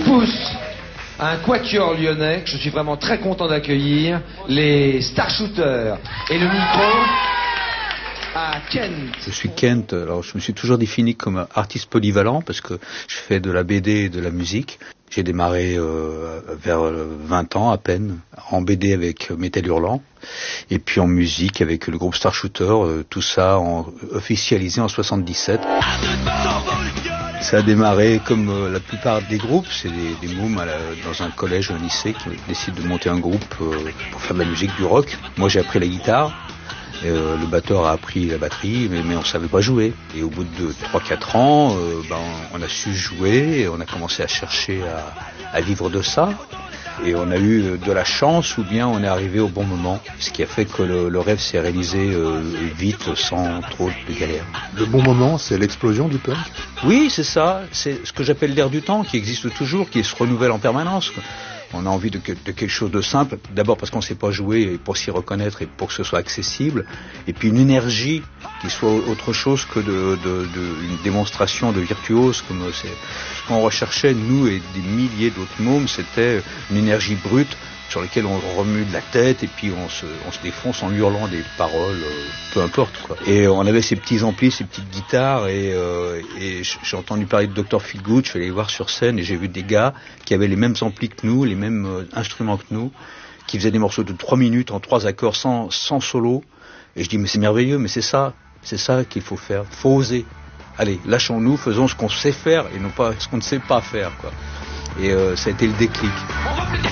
pousse un quatuor lyonnais que je suis vraiment très content d'accueillir, les Starshooters. Et le micro à Kent. Je suis Kent, alors je me suis toujours défini comme artiste polyvalent parce que je fais de la BD et de la musique. J'ai démarré vers 20 ans à peine, en BD avec Métal Hurlant, et puis en musique avec le groupe Starshooters, tout ça officialisé en 77. Ça a démarré comme la plupart des groupes, c'est des mômes dans un collège ou un lycée qui décident de monter un groupe pour faire de la musique, du rock. Moi j'ai appris la guitare. Le batteur a appris la batterie, mais on savait pas jouer. Et au bout de 3-4 ans, on a su jouer, et on a commencé à chercher à vivre de ça. Et on a eu de la chance, ou bien on est arrivé au bon moment, ce qui a fait que le rêve s'est réalisé vite, sans trop de galères. Le bon moment, c'est l'explosion du punk ? Oui, c'est ça. C'est ce que j'appelle l'air du temps, qui existe toujours, qui se renouvelle en permanence. On a envie de quelque chose de simple, d'abord parce qu'on ne sait pas jouer, et pour s'y reconnaître et pour que ce soit accessible, et puis une énergie qui soit autre chose que une démonstration de virtuose, comme c'est ce qu'on recherchait, nous et des milliers d'autres mômes, c'était une énergie brute sur laquelle on remue de la tête, et puis on se défonce en hurlant des paroles, peu importe, quoi. Et on avait ces petits amplis, ces petites guitares, et j'ai entendu parler de Dr. Feelgood, je suis allé les voir sur scène, et j'ai vu des gars qui avaient les mêmes amplis que nous, les mêmes instruments que nous, qui faisaient des morceaux de 3 minutes en 3 accords sans solo, et je dis mais c'est merveilleux, mais c'est ça qu'il faut faire, faut oser. Allez, lâchons-nous, faisons ce qu'on sait faire, et non pas ce qu'on ne sait pas faire, quoi. Et ça a été le déclic.